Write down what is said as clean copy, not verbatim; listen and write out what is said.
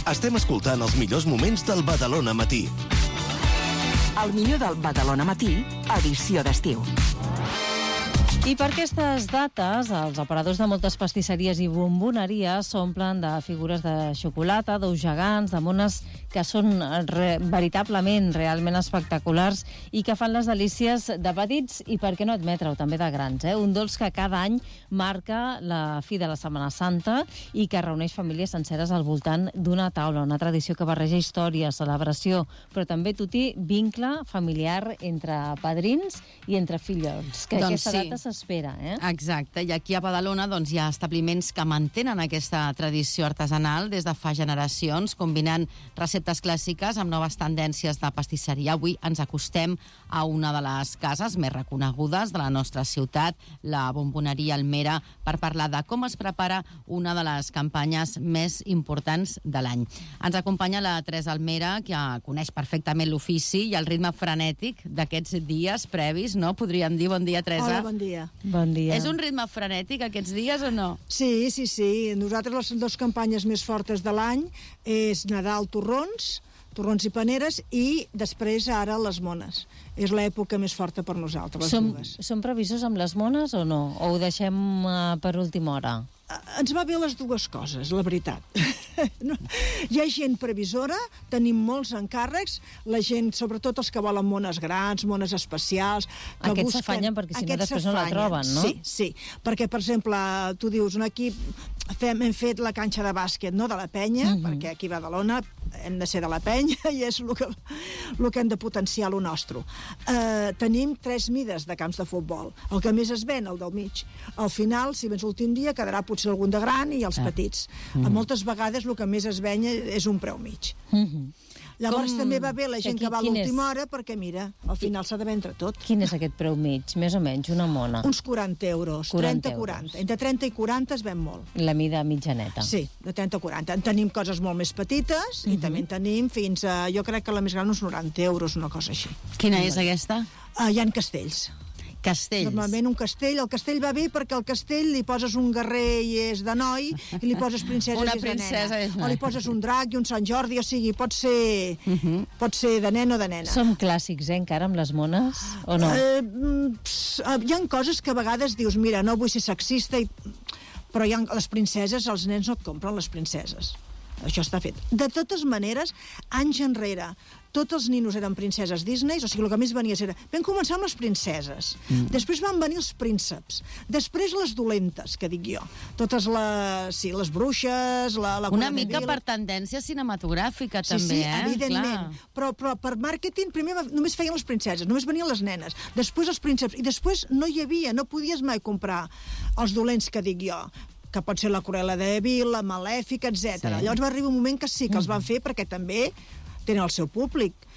Estem escoltant els millors moments del Badalona Matí. El millor del Badalona Matí, edició d'estiu. I per aquestes dates, els operadors de moltes pastisseries i bomboneries s'omplen de figures de xocolata, d'ous gegants, de mones que són veritablement, realment espectaculars i que fan les delícies de petits i, per què no admetre-ho, també de grans. Un dolç que cada any marca la fi de la Setmana Santa i que reuneix famílies senceres al voltant d'una taula, una tradició que barreja història, celebració, però també, Tuti, vincle familiar entre padrins i entre fillols, que aquesta data s'espera. Exacte, i aquí a Badalona hi ha establiments que mantenen aquesta tradició artesanal des de fa generacions, combinant receptes clàssiques amb noves tendències de pastisseria. Avui ens acostem a una de les cases més reconegudes de la nostra ciutat, la Bomboneria Almera, per parlar de com es prepara una de les campanyes més importants de l'any. Ens acompanya la Teresa Almera, que coneix perfectament l'ofici i el ritme frenètic d'aquests dies previs, no? Podríem dir. Bon dia, Teresa. Hola, bon dia. Bon dia. És un ritme frenètic aquests dies o no? Sí. Nosaltres les dues campanyes més fortes de l'any és Nadal, torrons i paneres, i després ara les mones. És l'època més forta per nosaltres, les dues. Som previsors amb les mones o no? O ho deixem per última hora? Ens va bé les dues coses, la veritat. No? Hi ha gent previsora, tenim molts encàrrecs, la gent, sobretot els que volen mones grans, mones especials... Aquests s'afanyen perquè si no després no la troben, no? Sí, perquè, per exemple, tu dius, aquí hem fet la canxa de bàsquet, no?, de la penya, perquè aquí a Badalona hem de ser de la penya i és el que hem de potenciar, el nostre. Tenim 3 mides de camps de futbol. El que més es ven, el del mig. Al final, si vens l'últim dia, quedarà potser algun de gran i els petits. Moltes vegades el que més es ven és un preu mig. Llavors també va bé la gent que va a l'última hora perquè, mira, al final s'ha de vendre tot. Quin és aquest preu mig, més o menys, una mona? Uns 40 euros, 30-40. Entre 30 i 40 es ven molt. La mida mitjaneta. Sí, de 30 a 40. En tenim coses molt més petites i també en tenim fins a, jo crec que la més gran, uns 90 euros, una cosa així. Quina és aquesta? Hi ha castells. Castells. Normalment un castell. El castell va bé perquè al castell li poses un guerrer i és de noi, i li poses princesa i és de nena. O li poses un drac i un Sant Jordi, o sigui, pot ser de nen o de nena. Som clàssics, encara, amb les mones, o no? Hi ha coses que a vegades dius, mira, no vull ser sexista, però les princeses, els nens no et compren les princeses. Això està fet. De totes maneres, anys enrere, tots els ninos eren princeses Disney, o sigui, el que més venia era... Vam començar amb les princeses, després van venir els prínceps, després les dolentes, que dic jo. Totes les bruixes, la una mica per tendència cinematogràfica, també, Sí, evidentment. Però per màrqueting, primer només feien les princeses, només venien les nenes, després els prínceps, i després no hi havia, no podies mai comprar els dolents, que dic jo, que pot ser la Cruella de Vil, la Malèfica, etc. Llavors va arribar un moment que sí que els van fer perquè també tenen el seu públic.